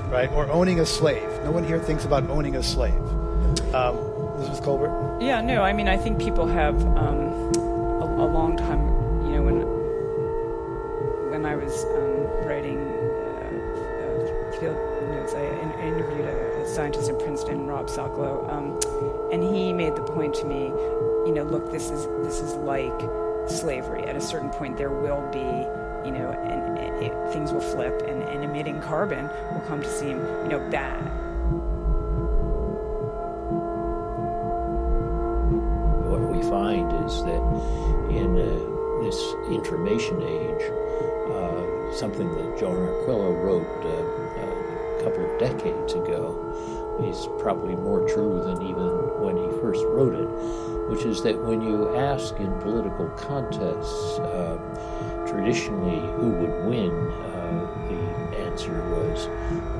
right? Or owning a slave. No one here thinks about owning a slave. Elizabeth Colbert? Yeah, no, I mean, I think people have a long time, you know, when I was writing field notes, I interviewed a scientist in Princeton, Rob Sokolow, and he made the point to me, you know, look, this is like slavery. At a certain point, there will be, you know, and things will flip, and emitting carbon will come to seem, you know, bad. What we find is that in this information age, something that Joan Arquillo wrote a couple of decades ago is probably more true than even when he first wrote it, which is that when you ask in political contests traditionally who would win, the answer was